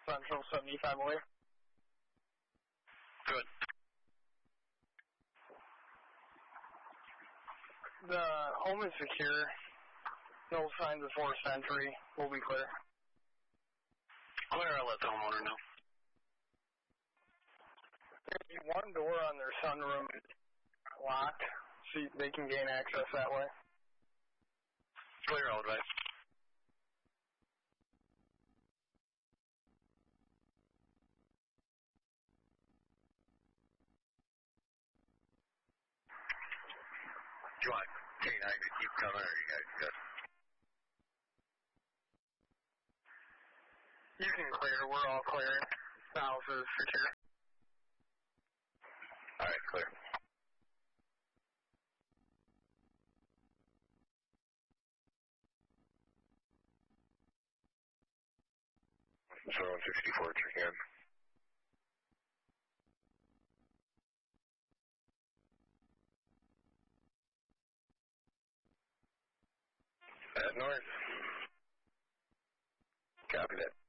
Central 75 away. Good. The home is secure. No signs of forced entry. We'll be clear. Clear, I'll let the homeowner know. There's one door on their sunroom locked, so they can gain access that way. Clear, all right. Do you want K9 to keep coming, or you guys good? You can clear. We're all clearing. The house is secure. All right, clear. So 164, check in. North. Copy that.